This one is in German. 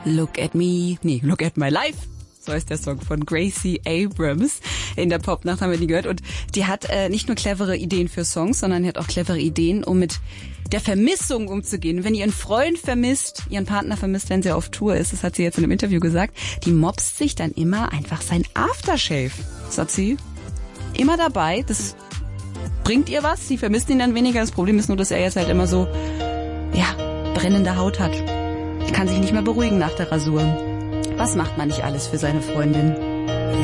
Look at me, Look at my life. So heißt der Song von Gracie Abrams. In der Popnacht haben wir die gehört. Und die hat nicht nur clevere Ideen für Songs, sondern die hat auch clevere Ideen, um mit der Vermissung umzugehen. Wenn ihr ihren Freund vermisst, ihren Partner vermisst, wenn sie auf Tour ist, das hat sie jetzt in einem Interview gesagt, die mopst sich dann immer einfach sein Aftershave. Das hat sie immer dabei. Das bringt ihr was. Sie vermisst ihn dann weniger. Das Problem ist nur, dass er jetzt halt immer so, brennende Haut hat. Kann sich nicht mehr beruhigen nach der Rasur. Was macht man nicht alles für seine Freundin?